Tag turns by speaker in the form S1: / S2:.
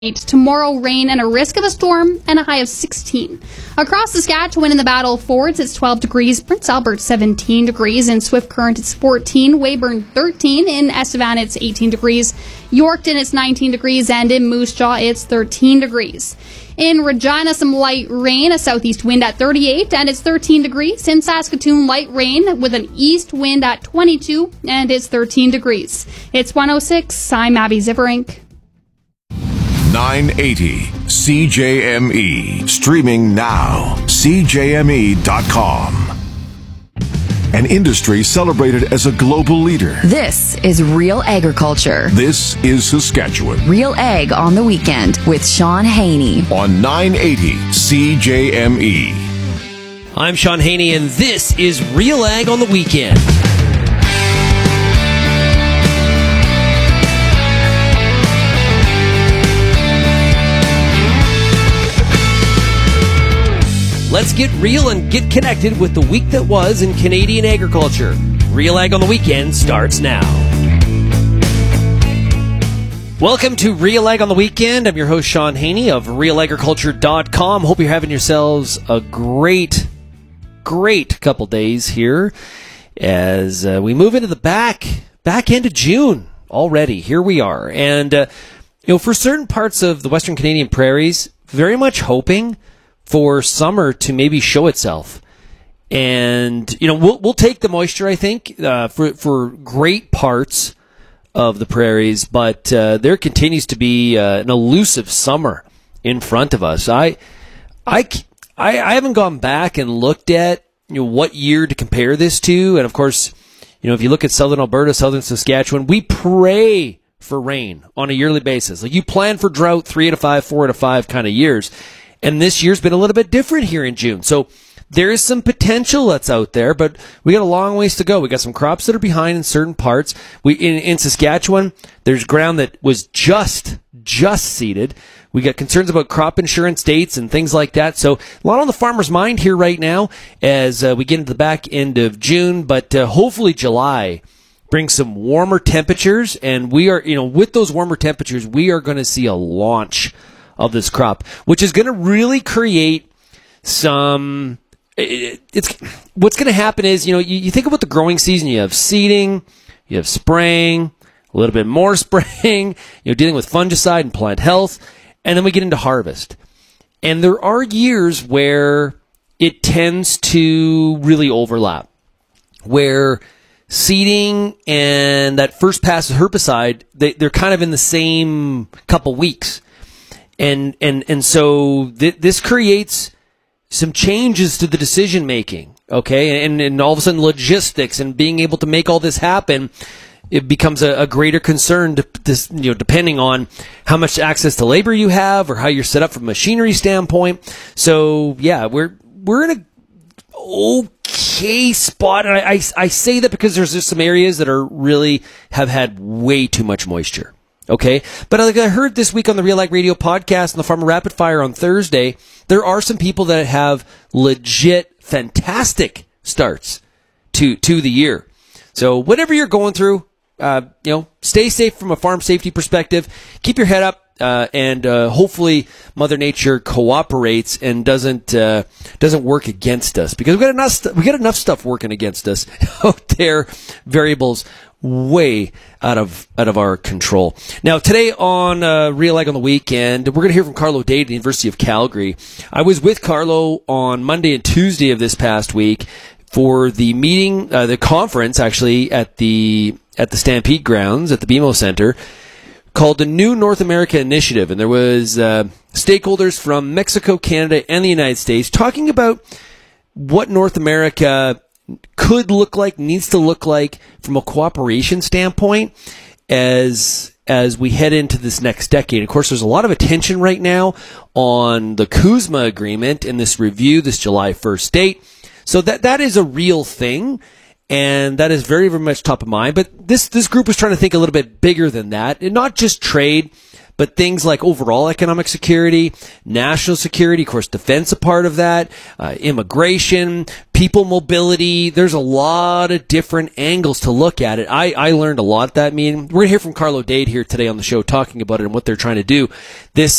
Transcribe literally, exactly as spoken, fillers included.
S1: Tomorrow, rain and a risk of a storm, and a high of sixteen. Across Saskatchewan in the Battle Fords, it's twelve degrees. Prince Albert, seventeen degrees. In Swift Current, it's fourteen. Weyburn, thirteen. In Estevan, it's eighteen degrees. Yorkton, it's nineteen degrees. And in Moose Jaw, it's thirteen degrees. In Regina, some light rain, a southeast wind at thirty-eight, and it's thirteen degrees. In Saskatoon, light rain with an east wind at twenty-two, and it's thirteen degrees. It's one oh six. I'm Abby Ziverink.
S2: nine eighty C J M E. Streaming now. C J M E dot com. An industry celebrated as a global leader.
S3: This is Real Agriculture.
S2: This is Saskatchewan.
S3: Real Ag on the Weekend with Sean Haney.
S2: On nine eighty C J M E.
S4: I'm Sean Haney, and this is Real Ag on the Weekend. Let's get real and get connected with the week that was in Canadian agriculture. Real Ag on the Weekend starts now. Welcome to Real Ag on the Weekend. I'm your host, Sean Haney of real agriculture dot com. Hope you're having yourselves a great, great couple days here as uh, we move into the back, back end of June already. Here we are. And, uh, you know, for certain parts of the Western Canadian prairies, very much hoping for summer to maybe show itself. And, you know, we'll we'll take the moisture, I think, uh, for, for great parts of the prairies, but uh, there continues to be uh, an elusive summer in front of us. I, I, I, I haven't gone back and looked at, you know, what year to compare this to. And, of course, you know, if you look at southern Alberta, southern Saskatchewan, we pray for rain on a yearly basis. Like, you plan for drought three out of five, four out of five kind of years. And this year's been a little bit different here in June. So there is some potential that's out there, but we got a long ways to go. We got some crops that are behind in certain parts. We in, in Saskatchewan, there's ground that was just, just seeded. We got concerns about crop insurance dates and things like that. So a lot on the farmer's mind here right now as uh, we get into the back end of June, but uh, hopefully July brings some warmer temperatures. And we are, you know, with those warmer temperatures, we are going to see a launch of this crop, which is going to really create some, it, it's, what's going to happen is, you know, you, you think about the growing season, you have seeding, you have spraying, a little bit more spraying, you know, dealing with fungicide and plant health, and then we get into harvest. And there are years where it tends to really overlap, where seeding and that first pass of herbicide, they, they're kind of in the same couple weeks. And and and so th- this creates some changes to the decision making, okay? And and all of a sudden logistics and being able to make all this happen, it becomes a, a greater concern to this, you know, depending on how much access to labor you have or how you're set up from a machinery standpoint. So yeah, we're we're in a okay spot. And I, I I say that because there's just some areas that are really have had way too much moisture. Okay, but like I heard this week on the Real Ag Radio podcast and the Farmer Rapid Fire on Thursday, there are some people that have legit fantastic starts to to the year. So whatever you're going through, uh, you know, stay safe from a farm safety perspective. Keep your head up, uh, and uh, hopefully Mother Nature cooperates and doesn't uh, doesn't work against us, because we got enough st- we got enough stuff working against us out there. Variables way out of out of our control. Now, today on uh, Real Ag on the Weekend, we're going to hear from Carlo Day at the University of Calgary. I was with Carlo on Monday and Tuesday of this past week for the meeting, uh, the conference, actually, at the at the Stampede grounds at the B M O Center, called the New North America Initiative. And there was uh, stakeholders from Mexico, Canada, and the United States talking about what North America could look like, needs to look like from a cooperation standpoint as as we head into this next decade. Of course, there's a lot of attention right now on the CUSMA agreement and this review, this July first date. So that that is a real thing, and that is very, very much top of mind. But this this group was trying to think a little bit bigger than that, and not just trade, but things like overall economic security, national security, of course, defense a part of that, uh, immigration, people mobility. There's a lot of different angles to look at it. I, I learned a lot at that meeting. We're going to hear from Carlo Dade here today on the show talking about it and what they're trying to do. This